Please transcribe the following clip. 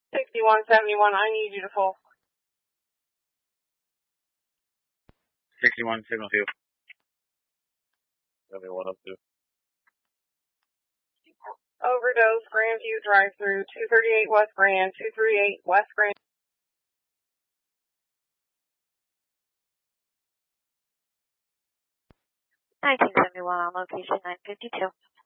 6171, I need you to full. 61 signal 2. W102. Overdose, Grandview drive-through, 238 West Grand, 238 West Grand. 1971 on location 952.